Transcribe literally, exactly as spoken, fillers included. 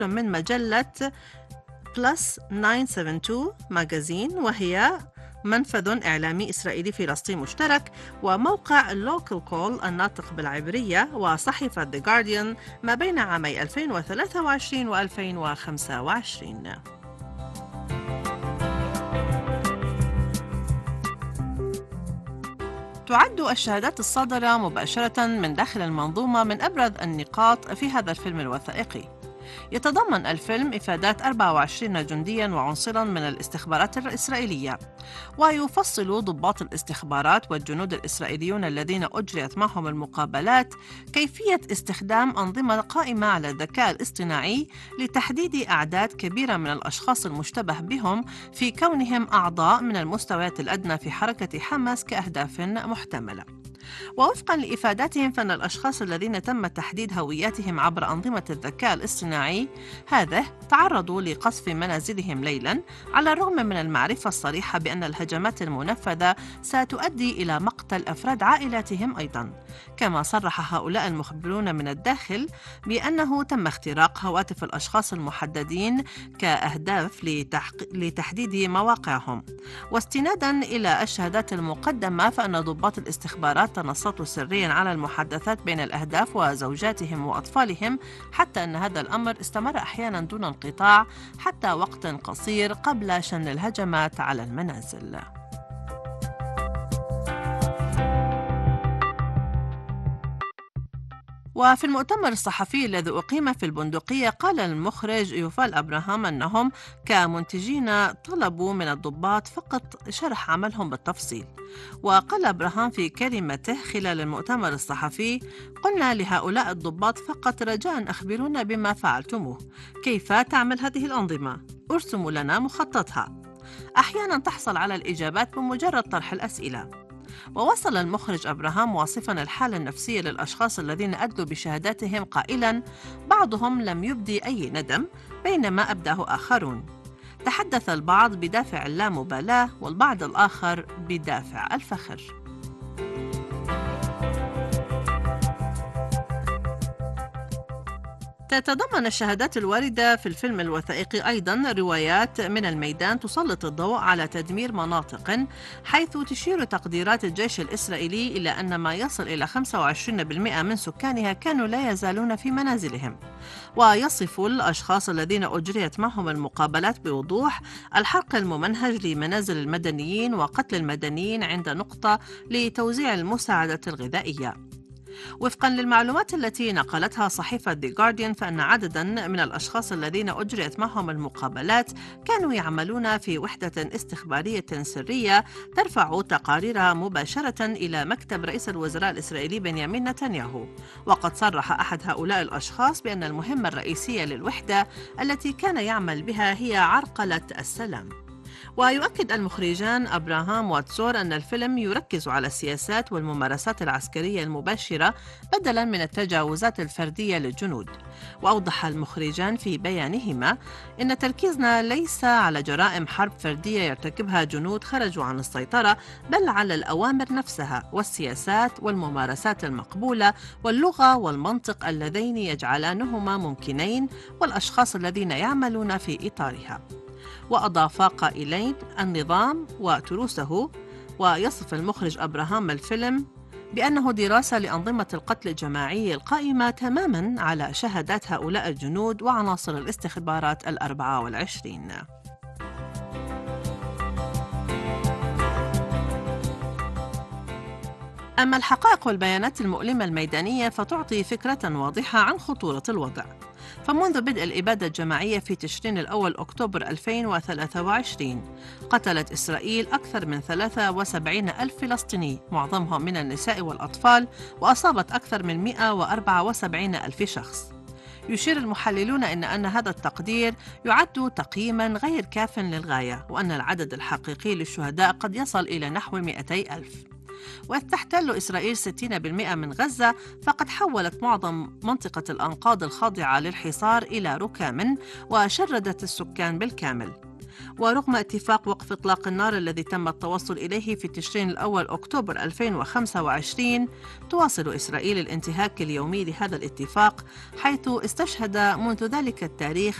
من مجلة بلس تسعمائة وسبعة وسبعين ماجازين، وهي منفذ إعلامي إسرائيلي فلسطيني مشترك، وموقع لوكال كول الناطق بالعبرية، وصحيفة The Guardian ما بين عامي ألفين وثلاثة وعشرين و ألفين وخمسة وعشرين. تعد الشهادات الصادرة مباشرة من داخل المنظومة من أبرز النقاط في هذا الفيلم الوثائقي. يتضمن الفيلم إفادات أربعة وعشرين جندياً وعنصراً من الاستخبارات الإسرائيلية، ويفصل ضباط الاستخبارات والجنود الإسرائيليون الذين أجريت معهم المقابلات كيفية استخدام أنظمة قائمة على الذكاء الاصطناعي لتحديد أعداد كبيرة من الأشخاص المشتبه بهم في كونهم أعضاء من المستويات الأدنى في حركة حماس كأهداف محتملة. ووفقاً لإفاداتهم، فإن الأشخاص الذين تم تحديد هوياتهم عبر أنظمة الذكاء الاصطناعي هذه تعرضوا لقصف منازلهم ليلاً، على الرغم من المعرفة الصريحة بأن الهجمات المنفذة ستؤدي إلى مقتل أفراد عائلاتهم أيضاً. كما صرح هؤلاء المخبرون من الداخل بأنه تم اختراق هواتف الأشخاص المحددين كأهداف لتحق... لتحديد مواقعهم. واستناداً إلى الشهادات المقدمة، فإن ضباط الاستخبارات تنصتوا سرياً على المحادثات بين الأهداف وزوجاتهم وأطفالهم، حتى أن هذا الأمر استمر أحياناً دون انقطاع حتى وقت قصير قبل شن الهجمات على المنازل. وفي المؤتمر الصحفي الذي أقيم في البندقية، قال المخرج يوفال أبراهام أنهم كمنتجين طلبوا من الضباط فقط شرح عملهم بالتفصيل. وقال أبراهام في كلمته خلال المؤتمر الصحفي: قلنا لهؤلاء الضباط فقط رجاء أخبرونا بما فعلتموه، كيف تعمل هذه الأنظمة، ارسموا لنا مخططها. أحيانا تحصل على الإجابات بمجرد طرح الأسئلة. ووصل المخرج أبراهام واصفاً الحالة النفسية للأشخاص الذين أدلوا بشهاداتهم قائلاً: بعضهم لم يبدي أي ندم بينما أبداه آخرون. تحدث البعض بدافع اللامبالاة والبعض الآخر بدافع الفخر. تتضمن الشهادات الواردة في الفيلم الوثائقي أيضاً روايات من الميدان تسلط الضوء على تدمير مناطق، حيث تشير تقديرات الجيش الإسرائيلي إلى أن ما يصل إلى خمسة وعشرين بالمئة من سكانها كانوا لا يزالون في منازلهم. ويصف الأشخاص الذين أجريت معهم المقابلات بوضوح الحرق الممنهج لمنازل المدنيين وقتل المدنيين عند نقطة لتوزيع المساعدة الغذائية. وفقاً للمعلومات التي نقلتها صحيفة The Guardian، فإن عدداً من الأشخاص الذين أجريت معهم المقابلات كانوا يعملون في وحدة استخبارية سرية ترفع تقاريرها مباشرة إلى مكتب رئيس الوزراء الإسرائيلي بنيامين نتنياهو. وقد صرح أحد هؤلاء الأشخاص بأن المهمة الرئيسية للوحدة التي كان يعمل بها هي عرقلة السلام. ويؤكد المخرجان أبراهام واتسور أن الفيلم يركز على السياسات والممارسات العسكرية المباشرة بدلاً من التجاوزات الفردية للجنود. وأوضح المخرجان في بيانهما إن تركيزنا ليس على جرائم حرب فردية يرتكبها جنود خرجوا عن السيطرة، بل على الأوامر نفسها والسياسات والممارسات المقبولة واللغة والمنطق اللذين يجعلانهما ممكنين، والأشخاص الذين يعملون في إطارها. وأضاف قائلين: النظام وتروسه. ويصف المخرج أبراهام الفيلم بأنه دراسة لأنظمة القتل الجماعي القائمة تماماً على شهادات هؤلاء الجنود وعناصر الاستخبارات الأربعة والعشرين. أما الحقائق والبيانات المؤلمة الميدانية فتعطي فكرة واضحة عن خطورة الوضع. فمنذ بدء الإبادة الجماعية في تشرين الأول أكتوبر ألفين وثلاثة وعشرين، قتلت إسرائيل أكثر من ثلاثة وسبعين ألف فلسطيني، معظمهم من النساء والأطفال، وأصابت أكثر من مئة وأربعة وسبعين ألف شخص. يشير المحللون إن أن هذا التقدير يعد تقييماً غير كاف للغاية، وأن العدد الحقيقي للشهداء قد يصل إلى نحو مئتي ألف. وإذ تحتل إسرائيل ستين بالمئة من غزة، فقد حولت معظم منطقة الأنقاض الخاضعة للحصار إلى ركام وشردت السكان بالكامل. ورغم اتفاق وقف إطلاق النار الذي تم التوصل إليه في تشرين الأول أكتوبر ألفين وخمسة وعشرين، تواصل إسرائيل الانتهاك اليومي لهذا الاتفاق، حيث استشهد منذ ذلك التاريخ